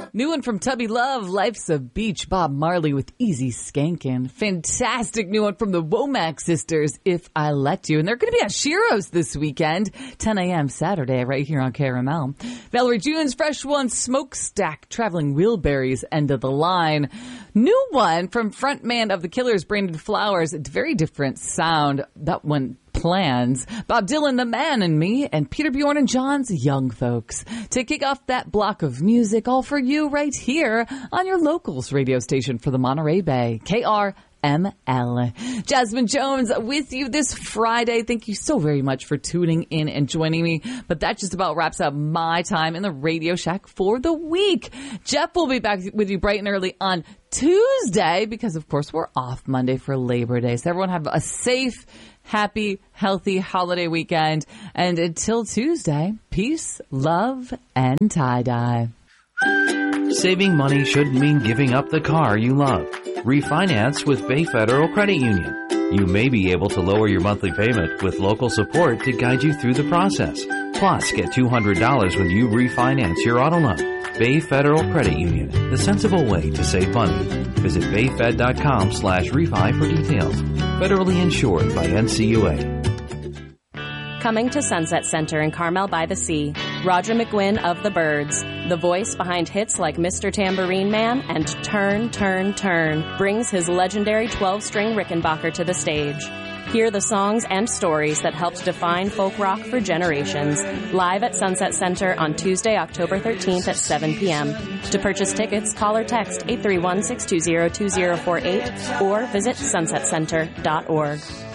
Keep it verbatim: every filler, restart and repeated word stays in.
New one from Tubby Love, Life's a Beach, Bob Marley with Easy Skankin'. Fantastic new one from the Womack Sisters, If I Let You. And they're going to be at Shiro's this weekend, ten a.m. Saturday, right here on K R M L. Valerie June's fresh one, Smokestack, Traveling Wheelberries, End of the Line. New one from frontman of the Killers, Brandon Flowers. It's a very different sound. That one, Plans. Bob Dylan, The Man and Me, and Peter Bjorn and John's Young Folks. To kick off that block of music, all for you right here on your locals radio station for the Monterey Bay, K R M L. Jasmine Jones with you this Friday. Thank you so very much for tuning in and joining me. But that just about wraps up my time in the Radio Shack for the week. Jeff will be back with you bright and early on Tuesday because, of course, we're off Monday for Labor Day. So everyone have a safe, happy, healthy holiday weekend. And until Tuesday, peace, love, and tie-dye. Saving money shouldn't mean giving up the car you love. Refinance with Bay Federal Credit Union. You may be able to lower your monthly payment with local support to guide you through the process. Plus, get two hundred dollars when you refinance your auto loan. Bay Federal Credit Union, the sensible way to save money. Visit bayfed.com slash refi for details. Federally insured by N C U A. Coming to Sunset Center in Carmel by the Sea, Roger McGuinn of the Byrds, the voice behind hits like Mister Tambourine Man and Turn, Turn, Turn, brings his legendary twelve-string Rickenbacker to the stage. Hear the songs and stories that helped define folk rock for generations. Live at Sunset Center on Tuesday, October thirteenth at seven p.m. To purchase tickets, call or text eight three one, six two zero, two zero four eight or visit sunset center dot org.